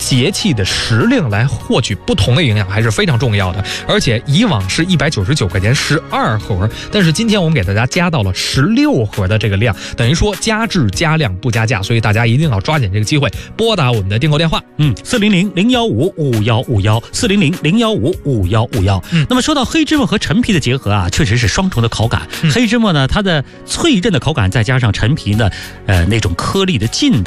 节气的时令来获取不同的营养还是非常重要的。而且以往是199块钱12盒，但是今天我们给大家加到了16盒的这个量，等于说加质加量不加价，所以大家一定要抓紧这个机会，拨打我们的订购电话 ，400-015-5151，400-015-5151。那么说到黑芝麻和陈皮的结合啊，确实是双重的口感。黑芝麻呢，它的脆韧的口感，再加上陈皮呢，那种颗粒的劲道。